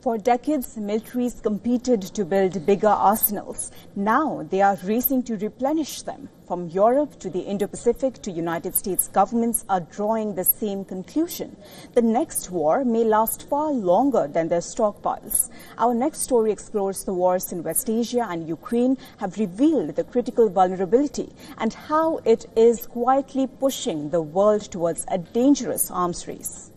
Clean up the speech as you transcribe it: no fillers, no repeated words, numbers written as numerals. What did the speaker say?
For decades, militaries competed to build bigger arsenals. Now they are racing to replenish them. From Europe to the Indo-Pacific to United States governments are drawing the same conclusion. The next war may last far longer than their stockpiles. Our next story explores the wars in West Asia and Ukraine have revealed the critical vulnerability and how it is quietly pushing the world towards a dangerous arms race.